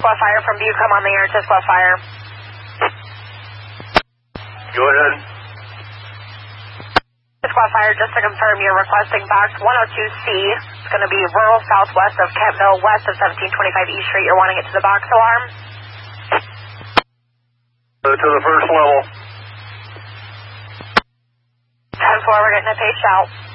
Squad Fire from Butte, come on the air to Squad Fire. Go ahead. Squad Fire, just to confirm, you're requesting box 102C. It's going to be rural southwest of Kentville, west of 1725 East Street. You're wanting it to the box alarm? To the first level. 10-4, we're getting a page out.